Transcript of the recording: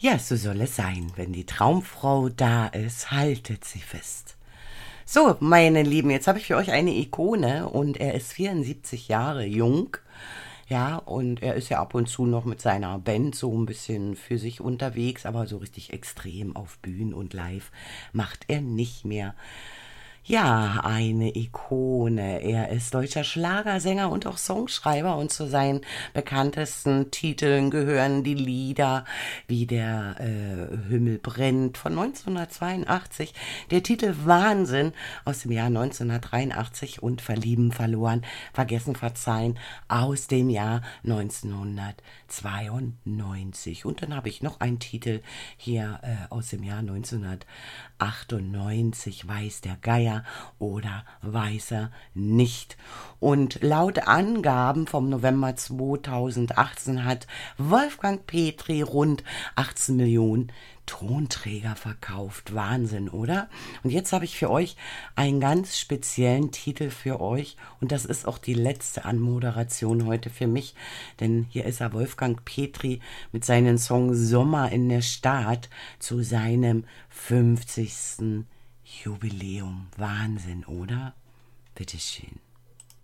Ja, so soll es sein. Wenn die Traumfrau da ist, haltet sie fest. So, meine Lieben, jetzt habe ich für euch eine Ikone und er ist 74 Jahre jung. Ja, und er ist ja ab und zu noch mit seiner Band so ein bisschen für sich unterwegs, aber so richtig extrem auf Bühnen und live macht er nicht mehr. Ja, eine Ikone. Er ist deutscher Schlagersänger und auch Songschreiber und zu seinen bekanntesten Titeln gehören die Lieder wie der Himmel brennt von 1982, der Titel Wahnsinn aus dem Jahr 1983 und Verlieben, verloren, vergessen, verzeihen aus dem Jahr 1992. Und dann habe ich noch einen Titel hier aus dem Jahr 1998, Weiß der Geier oder weiß er nicht. Und laut Angaben vom November 2018 hat Wolfgang Petri rund 18 Millionen Tonträger verkauft. Wahnsinn, oder? Und jetzt habe ich für euch einen ganz speziellen Titel für euch und das ist auch die letzte Anmoderation heute für mich, denn hier ist er, Wolfgang Petri, mit seinem Song Sommer in der Stadt zu seinem 50. Jubiläum. Wahnsinn, oder? Bitteschön.